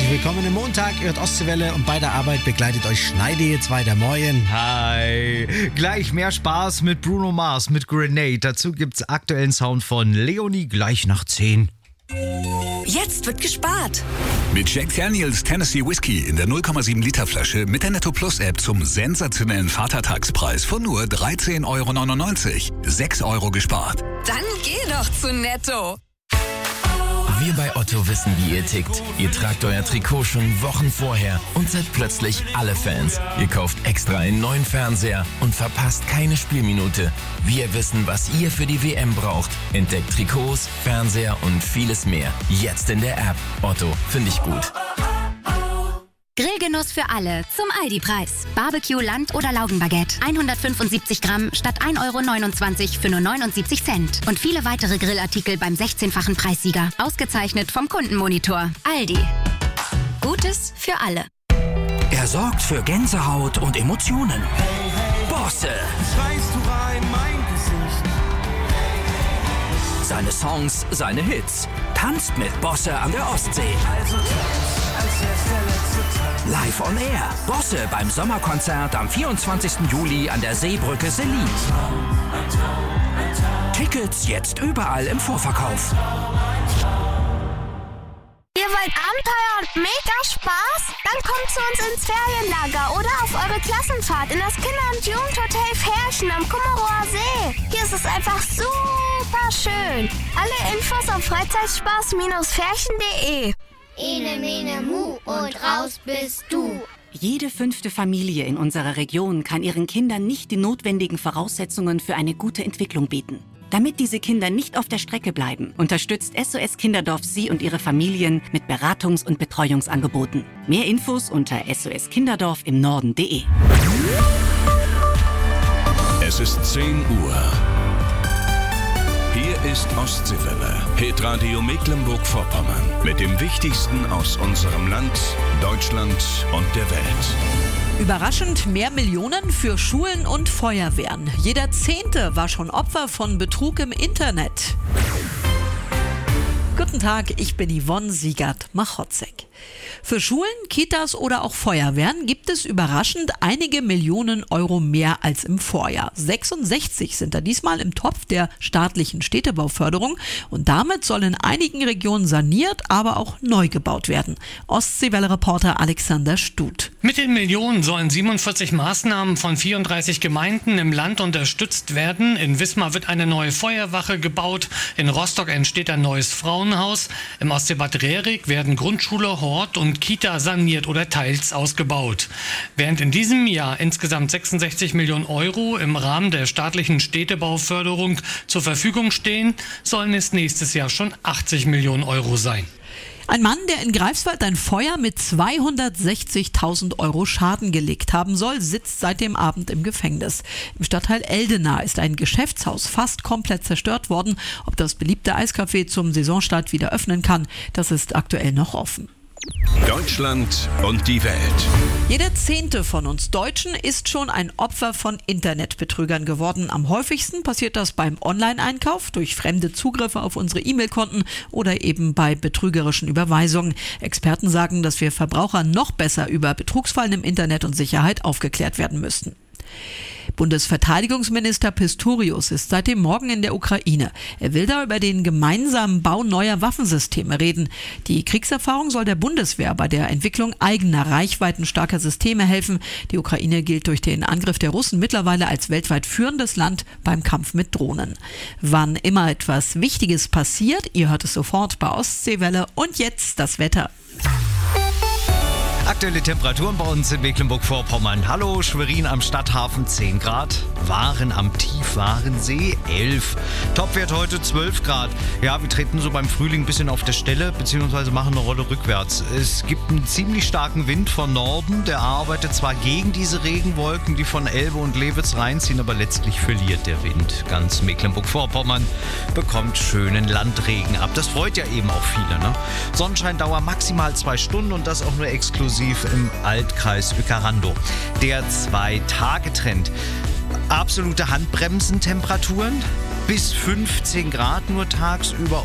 herzlich willkommen im Montag. Ihr hört Ostseewelle und bei der Arbeit begleitet euch Schneide jetzt weiter. Moin. Hi. Gleich mehr Spaß mit Bruno Mars, mit Grenade. Dazu gibt's aktuellen Sound von Leonie gleich nach 10. Jetzt wird gespart. Mit Jack Daniels Tennessee Whiskey in der 0,7 Liter Flasche mit der Netto Plus App zum sensationellen Vatertagspreis von nur 13,99 €. 6 € gespart. Dann geh doch zu Netto. Wir bei Otto wissen, wie ihr tickt. Ihr tragt euer Trikot schon Wochen vorher und seid plötzlich alle Fans. Ihr kauft extra einen neuen Fernseher und verpasst keine Spielminute. Wir wissen, was ihr für die WM braucht. Entdeckt Trikots, Fernseher und vieles mehr. Jetzt in der App. Otto, finde ich gut. Grillgenuss für alle zum Aldi-Preis. Barbecue, Land- oder Laugenbaguette. 175 Gramm statt 1,29 € für nur 79 Cent. Und viele weitere Grillartikel beim 16-fachen Preissieger. Ausgezeichnet vom Kundenmonitor. Aldi. Gutes für alle. Er sorgt für Gänsehaut und Emotionen. Bosse. Seine Songs, seine Hits. Tanzt mit Bosse an der Ostsee. Live on Air. Bosse beim Sommerkonzert am 24. Juli an der Seebrücke Selin. Tickets jetzt überall im Vorverkauf. Ihr wollt Abenteuer und mega Spaß? Dann kommt zu uns ins Ferienlager oder auf eure Klassenfahrt in das Kinder- und Jugendhotel Ferchen am Kummerower See. Hier ist es einfach super schön. Alle Infos auf freizeitspaß-ferchen.de. Ene, mene, mu und raus bist du. Jede 5. Familie in unserer Region kann ihren Kindern nicht die notwendigen Voraussetzungen für eine gute Entwicklung bieten. Damit diese Kinder nicht auf der Strecke bleiben, unterstützt SOS Kinderdorf Sie und Ihre Familien mit Beratungs- und Betreuungsangeboten. Mehr Infos unter soskinderdorfimnorden.de. Es ist 10 Uhr. Hier ist Ostseewelle, Hitradio Mecklenburg-Vorpommern. Mit dem Wichtigsten aus unserem Land, Deutschland und der Welt. Überraschend mehr Millionen für Schulen und Feuerwehren. Jeder 10. war schon Opfer von Betrug im Internet. Guten Tag, ich bin Yvonne Siegert-Machotzek. Für Schulen, Kitas oder auch Feuerwehren gibt es überraschend einige Millionen Euro mehr als im Vorjahr. 66 sind da diesmal im Topf der staatlichen Städtebauförderung und damit soll in einigen Regionen saniert, aber auch neu gebaut werden. Ostseewelle-Reporter Alexander Stut. Mit den Millionen sollen 47 Maßnahmen von 34 Gemeinden im Land unterstützt werden. In Wismar wird eine neue Feuerwache gebaut. In Rostock entsteht ein neues Frauenhaus. Im Ostseebad Rerik werden Grundschule, Hort und Kita saniert oder teils ausgebaut. Während in diesem Jahr insgesamt 66 Millionen Euro im Rahmen der staatlichen Städtebauförderung zur Verfügung stehen, sollen es nächstes Jahr schon 80 Millionen Euro sein. Ein Mann, der in Greifswald ein Feuer mit 260.000 Euro Schaden gelegt haben soll, sitzt seit dem Abend im Gefängnis. Im Stadtteil Eldena ist ein Geschäftshaus fast komplett zerstört worden. Ob das beliebte Eiscafé zum Saisonstart wieder öffnen kann, das ist aktuell noch offen. Deutschland und die Welt. Jeder 10. von uns Deutschen ist schon ein Opfer von Internetbetrügern geworden. Am häufigsten passiert das beim Online-Einkauf, durch fremde Zugriffe auf unsere E-Mail-Konten oder eben bei betrügerischen Überweisungen. Experten sagen, dass wir Verbraucher noch besser über Betrugsfallen im Internet und Sicherheit aufgeklärt werden müssten. Bundesverteidigungsminister Pistorius ist seit dem Morgen in der Ukraine. Er will da über den gemeinsamen Bau neuer Waffensysteme reden. Die Kriegserfahrung soll der Bundeswehr bei der Entwicklung eigener reichweitenstarker Systeme helfen. Die Ukraine gilt durch den Angriff der Russen mittlerweile als weltweit führendes Land beim Kampf mit Drohnen. Wann immer etwas Wichtiges passiert, ihr hört es sofort bei Ostseewelle. Und jetzt das Wetter. Aktuelle Temperaturen bei uns in Mecklenburg-Vorpommern. Hallo, Schwerin am Stadthafen 10 Grad, Waren am Tiefwarensee 11. Topwert heute 12 Grad. Ja, wir treten so beim Frühling ein bisschen auf der Stelle, beziehungsweise machen eine Rolle rückwärts. Es gibt einen ziemlich starken Wind von Norden, der arbeitet zwar gegen diese Regenwolken, die von Elbe und Lewitz reinziehen, aber letztlich verliert der Wind. Ganz Mecklenburg-Vorpommern bekommt schönen Landregen ab. Das freut ja eben auch viele, ne? Sonnenscheindauer maximal 2 Stunden und das auch nur exklusiv im Altkreis Uecker-Randow. Der 2-Tage-Trend. Absolute Handbremsentemperaturen bis 15 Grad nur tagsüber